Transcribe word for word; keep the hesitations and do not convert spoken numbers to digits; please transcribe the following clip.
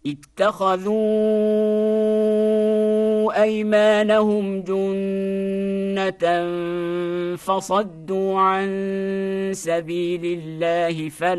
اتخذوا أيمانهم جنة فصدوا عن سبيل الله فلا